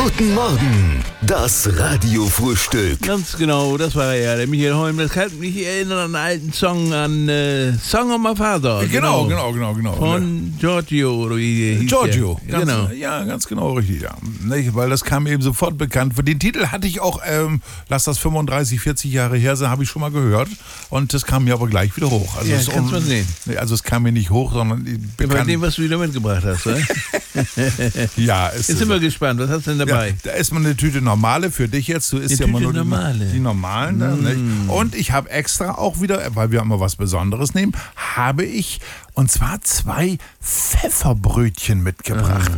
Guten Morgen, das Radiofrühstück. Ganz genau, das war er, der Michael Holm. Das kann mich erinnern an einen alten Song, Song of My Father. Genau. Von Giorgio, oder wie hieß Giorgio, der? Genau. Ja, ganz genau richtig, ja. Nicht, weil das kam eben sofort bekannt. Für den Titel hatte ich auch, lass das 35, 40 Jahre her sein, habe ich schon mal gehört. Und das kam mir aber gleich wieder hoch. Also Ja, kannst du sehen. Also es kam mir nicht hoch, sondern Bei dem, was du wieder mitgebracht hast, oder? Ja, Jetzt sind wir gespannt, was hast du denn dabei? Ja, da ist mal eine Tüte Normale für dich jetzt. Du isst ja immer nur die normalen da, nicht? Und ich habe extra auch wieder, weil wir immer was Besonderes nehmen, habe ich, und zwar 2 Pfefferbrötchen mitgebracht.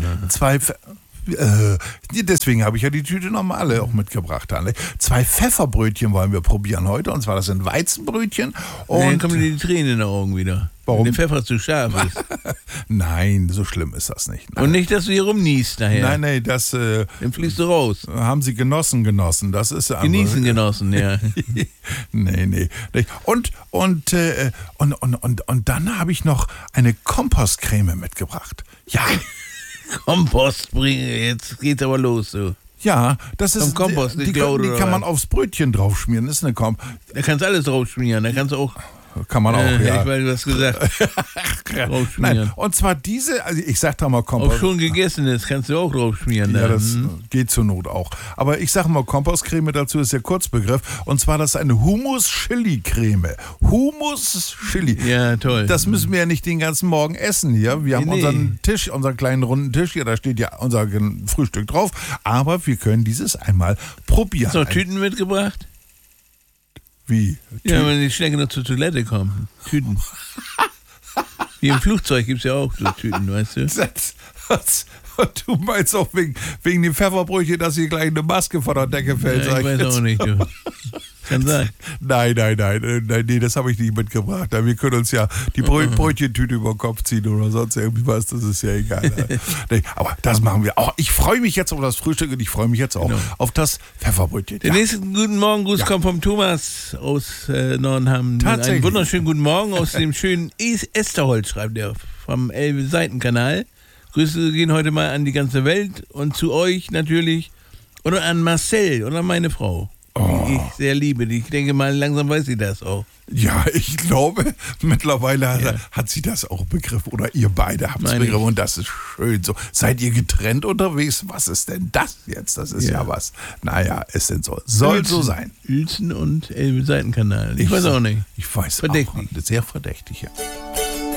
Deswegen habe ich ja die Tüte Normale auch mitgebracht. 2 Pfefferbrötchen wollen wir probieren heute. Und zwar, das sind Weizenbrötchen. Und dann kommen dir die Tränen in den Augen wieder. Warum? Wenn der Pfeffer zu scharf ist. Nein, so schlimm ist das nicht. Nein. Und nicht, dass du hier rumniest nachher. Nein, das Dann fliegst du raus. haben sie genossen. Das ist aber, Genießen genossen, ja. Nee. Und dann habe ich noch eine Kompostcreme mitgebracht. Ja. Kompost bringen, jetzt geht's aber los, so. Ja, das ist Kompost, die kann man aufs Brötchen draufschmieren. Das ist eine Da kannst du alles draufschmieren, da kannst du auch. Kann man auch, ja. Ich weiß, du hast gesagt. Nein, und zwar diese, also ich sag da mal Kompost. Auch schon gegessenes kannst du auch draufschmieren. Ja, das geht zur Not auch. Aber ich sag mal, Kompostcreme dazu ist der Kurzbegriff. Und zwar, das ist eine Humus-Chili-Creme. Humus-Chili. Ja, toll. Das müssen wir ja nicht den ganzen Morgen essen hier. Wir haben unseren Tisch, unseren kleinen runden Tisch hier, da steht ja unser Frühstück drauf. Aber wir können dieses einmal probieren. Hast du noch Tüten mitgebracht? Wie? Ja, wenn die Schnecke noch zur Toilette kommen. Tüten. Wie im Flugzeug gibt es ja auch so Tüten, weißt du? Du meinst auch wegen dem Pfefferbrötchen, dass hier gleich eine Maske von der Decke fällt? Ja, ich weiß auch nicht, du. Kann sein. Nein, das habe ich nicht mitgebracht. Wir können uns ja die Brötchentüte über den Kopf ziehen oder sonst irgendwie was, das ist ja egal. Nee, aber das machen wir auch. Ich freue mich jetzt auf das Frühstück und ich freue mich jetzt auch auf das Pfefferbrötchen. Der nächste Guten Morgen-Gruß kommt vom Thomas aus Nordenham. Tatsächlich. Einen wunderschönen guten Morgen aus dem schönen Esterholz, schreibt er, vom Elbe-Seitenkanal. Grüße gehen heute mal an die ganze Welt und zu euch natürlich und an Marcel und an meine Frau, die ich sehr liebe. Ich denke mal, langsam weiß sie das auch. Ja, ich glaube, mittlerweile hat sie das auch begriffen oder ihr beide habt es begriffen und das ist schön so. Seid ihr getrennt unterwegs? Was ist denn das jetzt? Das ist ja was. Naja, es soll so sein. Uelzen und Elbe-Seitenkanal. Ich weiß auch nicht. Ich weiß verdächtig. Auch. Sehr verdächtig, ja.